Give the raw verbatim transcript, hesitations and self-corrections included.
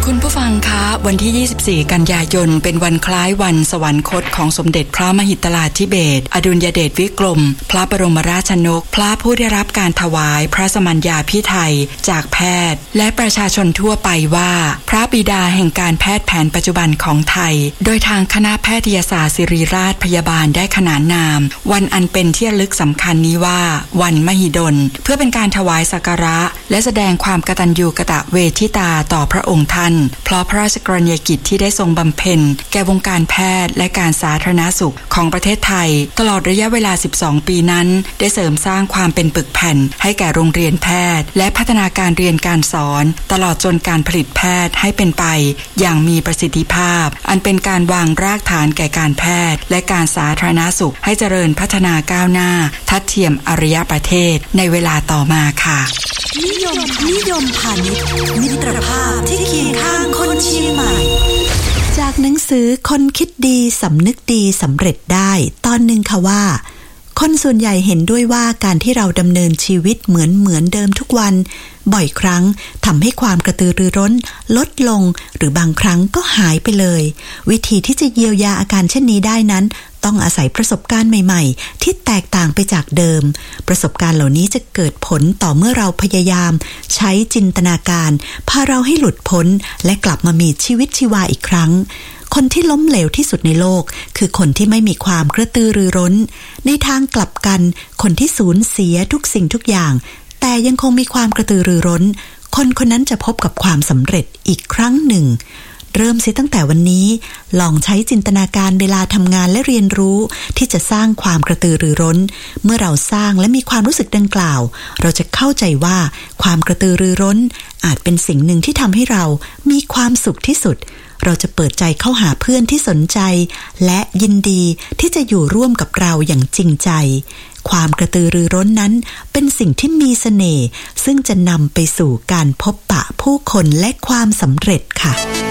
คุณผู้ฟังคะวันที่ยี่สิบสี่กันยายนเป็นวันคล้ายวันสวรรคตของสมเด็จพระมหิตลาธิเบศรอดุลยเดชวิกรมพระบรมราชนกพระผู้ได้รับการถวายพระสมัญญาภิไธยจากแพทย์และประชาชนทั่วไปว่าพระบิดาแห่งการแพทย์แผนปัจจุบันของไทยโดยทางคณะแพทยศาสตร์ศิริราชพยาบาลได้ขนานนามวันอันเป็นที่ระลึกสำคัญนี้ว่าวันมหิดลเพื่อเป็นการถวายสักการะและแสดงความกตัญญูกตเวทิตาต่อพระองค์ท่านเพราะพระราชกรณียกิจที่ได้ทรงบำเพ็ญแก่วงการแพทย์และการสาธารณสุขของประเทศไทยตลอดระยะเวลาสิบสองปีนั้นได้เสริมสร้างความเป็นปึกแผ่นให้แก่โรงเรียนแพทย์และพัฒนาการเรียนการสอนตลอดจนการผลิตแพทย์ให้เป็นไปอย่างมีประสิทธิภาพอันเป็นการวางรากฐานแก่การแพทย์และการสาธารณสุขให้เจริญพัฒนาก้าวหน้าทัดเทียมอารยประเทศในเวลาต่อมาค่ะนิยมนิยมพาณิชย์มิตรภาพที่เคียงข้างคนเชียงใหม่จากหนังสือคนคิดดีสำนึกดีสำเร็จได้ตอนหนึ่งค่ะว่าคนส่วนใหญ่เห็นด้วยว่าการที่เราดำเนินชีวิตเหมือนเหมือนเดิมทุกวันบ่อยครั้งทำให้ความกระตือรือร้นลดลงหรือบางครั้งก็หายไปเลยวิธีที่จะเยียวยาอาการเช่นนี้ได้นั้นต้องอาศัยประสบการณ์ใหม่ๆที่แตกต่างไปจากเดิมประสบการณ์เหล่านี้จะเกิดผลต่อเมื่อเราพยายามใช้จินตนาการพาเราให้หลุดพ้นและกลับมามีชีวิตชีวาอีกครั้งคนที่ล้มเหลวที่สุดในโลกคือคนที่ไม่มีความกระตือรือร้นในทางกลับกันคนที่สูญเสียทุกสิ่งทุกอย่างแต่ยังคงมีความกระตือรือร้นคนคนนั้นจะพบกับความสำเร็จอีกครั้งหนึ่งเริ่มเสียตั้งแต่วันนี้ลองใช้จินตนาการเวลาทำงานและเรียนรู้ที่จะสร้างความกระตือรือร้นเมื่อเราสร้างและมีความรู้สึกดังกล่าวเราจะเข้าใจว่าความกระตือรือร้นอาจเป็นสิ่งหนึ่งที่ทำให้เรามีความสุขที่สุดเราจะเปิดใจเข้าหาเพื่อนที่สนใจและยินดีที่จะอยู่ร่วมกับเราอย่างจริงใจความกระตือรือร้นนั้นเป็นสิ่งที่มีเสน่ห์ซึ่งจะนำไปสู่การพบปะผู้คนและความสำเร็จค่ะ